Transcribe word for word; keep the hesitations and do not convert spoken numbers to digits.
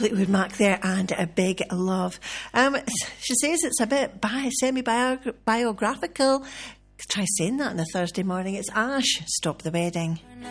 Fleetwood Mac there, and A Big Love. Um, she says it's a bit bi- semi-biographical. Try saying that on a Thursday morning. It's Ash, Stop the Wedding.